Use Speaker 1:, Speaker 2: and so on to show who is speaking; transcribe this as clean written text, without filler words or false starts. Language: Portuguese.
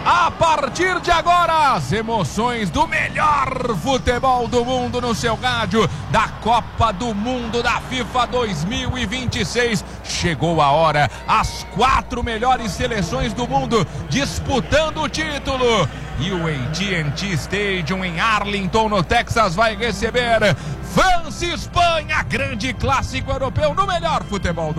Speaker 1: A partir de agora, as emoções do melhor futebol do mundo no seu rádio, da Copa do Mundo da FIFA 2026. Chegou a hora, as 4 melhores seleções do mundo disputando o título. E o AT&T Stadium em Arlington, no Texas, vai receber França e Espanha, grande clássico europeu no melhor futebol do mundo.